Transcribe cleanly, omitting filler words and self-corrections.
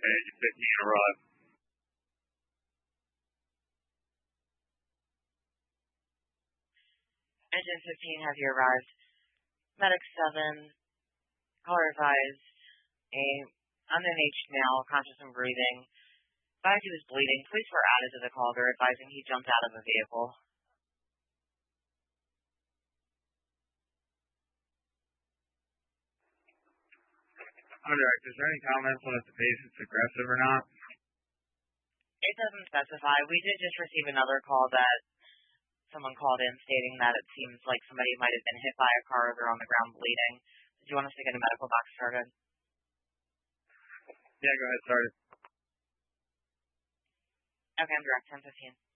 Agent 15 arrived. Agent 15, have you arrived? Medic 7, caller advised a unengaged male, conscious and breathing. Advised he was bleeding. Police were added to the call. They're advising he jumped out of a vehicle. Alright, is there any comments on if the patient's aggressive or not? It doesn't specify. We did just receive another call that someone called in stating that it seems like somebody might have been hit by a car or they're on the ground bleeding. Do you want us to get a medical box started? Yeah, go ahead, start it. Okay, I'm direct 1015.